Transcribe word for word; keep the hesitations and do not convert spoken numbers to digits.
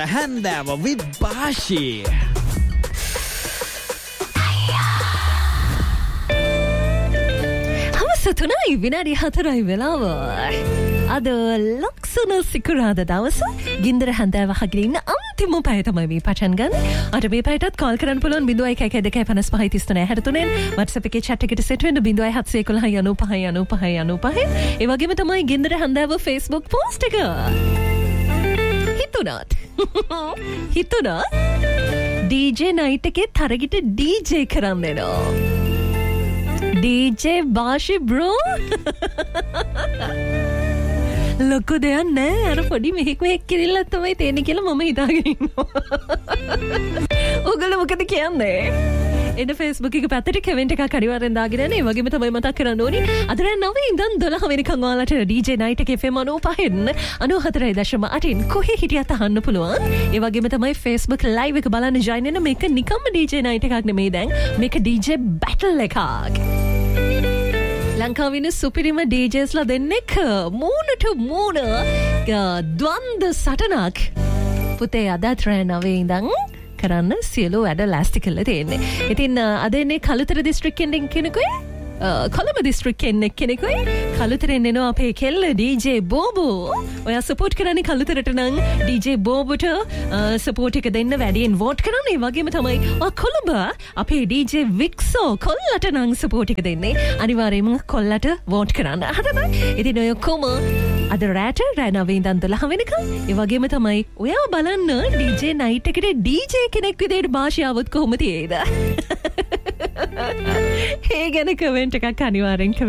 හැන්දෑව with Bashi. හවස තුනයි විනාඩි හතරයි වෙලාව. අද ලක්ෂණ සිකුරාද දවස ගින්දර හැන්දෑව අහගෙන ඉන්න අන්තිම පැය තමයි මේ පටන් ගන්න. අර මේ පැයටත් කෝල් කරන්න පුළුවන් zero one one two five five five three nine three WhatsApp එකේ chat එකට සෙට් වෙන්න zero one seven one one five five five five. ඒ වගේම තමයි ගින්දර හැන්දෑව Facebook post එක. හිතුණාත් හිතුණාත් D J night එකේ තරගිට D J කරන්න එනවා. D J Bashi bro. ලොකු දෙයක් නෑ. අර පොඩි මෙහෙක් මෙහෙක් කිරිල්ලක් තමයි තේන්නේ කියලා මම හිතාගෙන ඉන්නවා. ඔයගොල්ලෝ මොකද කියන්නේ? එන Facebook එක පැත්තට කමෙන්ට් එකක් අනිවාර්යෙන් දාගෙන යන්න. ඒ වගේම තමයි මතක් කරන්න ඕනි. අද රෑ නවය ඉඳන් දොළහ වෙනකන් ඔයාලට D J night එකේ F M ninety five ninety four point eight කොහේ හිටියත් අහන්න පුළුවන්. ඒ වගේම තමයි Facebook live එක බලන්න join වෙන. මේක නිකම්ම D J night එකක් නෙමෙයි දැන්. මේක D J battle එකක්. ලංකාවින සුපිරිම D Js ලා දෙන්නෙක් මූණට මූණ ද්වන්ද සටනක් පුතේ අදත් රෑ නවය ඉඳන් කරන්න සියලු වැඩ ලෑස්ති කරලා තියෙන්නේ. ඉතින් අද එන්නේ කළුතර දිස්ත්‍රික්කයෙන් කෙනෙකුයි කොළඹ දිස්ත්‍රික්කයෙන් කෙනෙකුයි කළුතරෙන් එනවා අපේ කෙල්ල D J බෝබෝ. ඔයා සපෝට් කරන්නේ කළුතරට නම් D J බෝබෝට සපෝට් එක දෙන්න වැඩියෙන් වෝට් කරන්න. ඒ වගේම තමයි ඔයා කොළඹ අපේ D J වික්සෝ කොල්ලට නම් සපෝට් එක දෙන්නේ. අනිවාර්යයෙන්ම කොල්ලට වෝට් කරන්න. හරිද? ඉතින් ඔය කොම අද රැට රෑ නවය ඉඳන් දොළහ වෙනකම්. ඒ වගේම තමයි ඔයා බලන්න D J night එකට D J කෙනෙක් විදිහට භාෂාවත් කොහොම තියේද? ඒ ගැන කමෙන්ට් එකක් අනිවාර්යෙන්